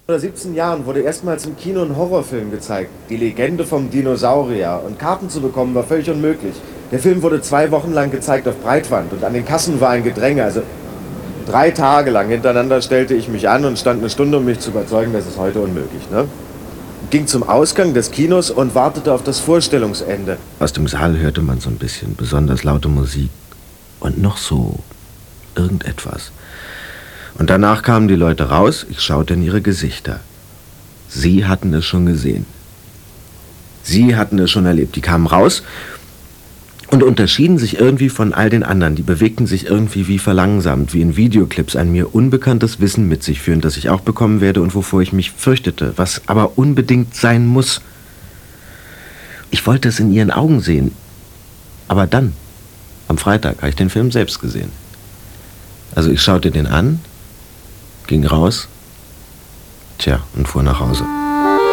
oder 17 Jahren wurde erstmals im Kino ein Horrorfilm gezeigt. Die Legende vom Dinosaurier. Und Karten zu bekommen war völlig unmöglich. Der Film wurde 2 Wochen lang gezeigt auf Breitband und an den Kassen war ein Gedränge. Also 3 Tage lang hintereinander stellte ich mich an und stand eine Stunde, um mich zu überzeugen, das ist heute unmöglich, ne? Ging zum Ausgang des Kinos und wartete auf das Vorstellungsende. Aus dem Saal hörte man so ein bisschen besonders laute Musik und noch so irgendetwas. Und danach kamen die Leute raus, ich schaute in ihre Gesichter. Sie hatten es schon gesehen. Sie hatten es schon erlebt. Die kamen raus und unterschieden sich irgendwie von all den anderen. Die bewegten sich irgendwie wie verlangsamt, wie in Videoclips, ein mir unbekanntes Wissen mit sich führend, das ich auch bekommen werde und wovor ich mich fürchtete, was aber unbedingt sein muss. Ich wollte es in ihren Augen sehen. Aber dann, am Freitag, habe ich den Film selbst gesehen. Also ich schaute den an, ging raus, und fuhr nach Hause.